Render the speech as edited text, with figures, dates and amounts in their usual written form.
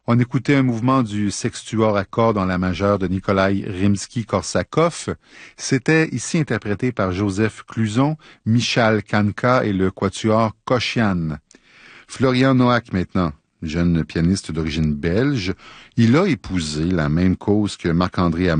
On écoutait un mouvement du sextuor à cordes dans la majeure de Nikolai Rimsky-Korsakov. C'était ici interprété par Joseph Clouzon, Michal Kanka et le quatuor Koshian. Florian Noack maintenant, jeune pianiste d'origine belge. Il a épousé la même cause que Marc-André